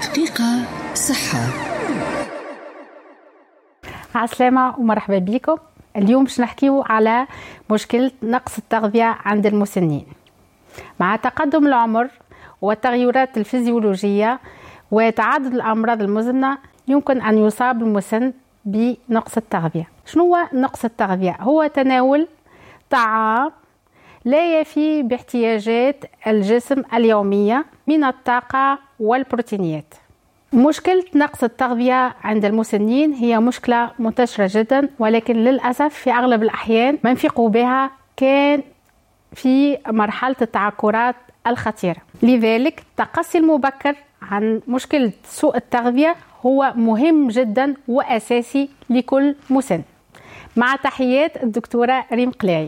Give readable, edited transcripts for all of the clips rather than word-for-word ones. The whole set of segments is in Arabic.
دقيقة صحة. عسلامة ومرحبا بكم. اليوم باش نحكيو على مشكلة نقص التغذية عند المسنين. مع تقدم العمر والتغيرات الفيزيولوجية وتعدد الأمراض المزمنة يمكن أن يصاب المسن بنقص التغذية. شنو هو نقص التغذية؟ هو تناول طعام لا يفي باحتياجات الجسم اليومية من الطاقة والبروتينات. مشكلة نقص التغذية عند المسنين هي مشكلة منتشرة جدا، ولكن للأسف في أغلب الأحيان ما نفيقوا بها كان في مرحلة التعكرات الخطيرة. لذلك التقصي المبكر عن مشكلة سوء التغذية هو مهم جدا وأساسي لكل مسن. مع تحيات الدكتورة ريم قلاعي.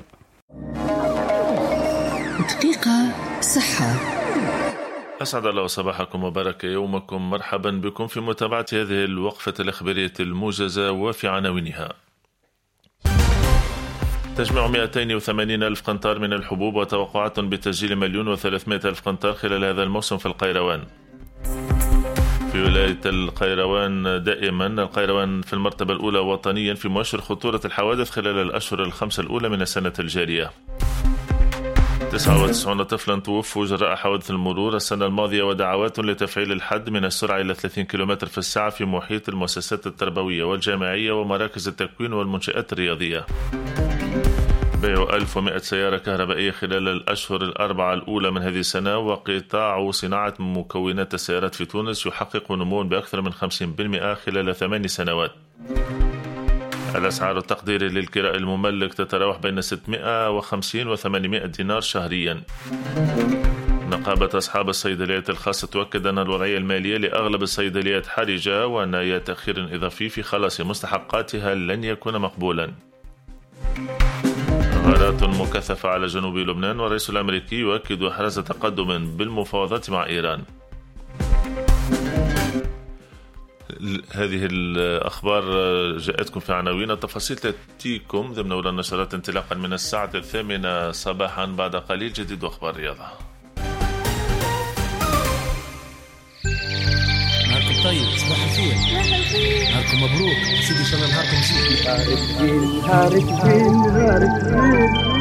دقيقة صحة. أسعد الله صباحكم وبارك يومكم. مرحبا بكم في متابعة هذه الوقفة الإخبارية الموجزة وفي عناوينها. تجميع 280 ألف قنطار من الحبوب وتوقعات بتسجيل 1,300,000 قنطار خلال هذا الموسم في القيروان. في ولاية القيروان دائما القيروان في المرتبة الأولى وطنيا في مؤشر خطورة الحوادث خلال الأشهر الخمسة الأولى من السنة الجارية. 99 طفلا توفوا جراء حوادث المرور السنة الماضية، ودعوات لتفعيل الحد من السرعة إلى 30 كم في الساعة في محيط المؤسسات التربوية والجامعية ومراكز التكوين والمنشآت الرياضية. بيع 1100 سيارة كهربائية خلال الأشهر الأربعة الأولى من هذه السنة، وقطاع صناعة مكونات السيارات في تونس يحقق نمو بأكثر من 50% خلال 8 سنوات. الأسعار التقديرية للكراء المملك تتراوح بين 650 و 800 دينار شهريا. نقابة أصحاب الصيدليات الخاصة تؤكد أن الوضعية المالية لأغلب الصيدليات حرجة، وأن أي تأخير إضافي في خلاص مستحقاتها لن يكون مقبولا. غارات مكثفة على جنوب لبنان، والرئيس الأمريكي يؤكد إحراز تقدم بالمفاوضات مع إيران. هذه الأخبار جاءتكم في عناوين. التفاصيل تأتيكم ضمن أولى النشرات انطلاقا من الساعة 8 صباحا. بعد قليل جديد وأخبار رياضة. نهاركم طيب، صباح الخير، نهاركم مبروك، سيدي إن شاء الله نهاركم زين.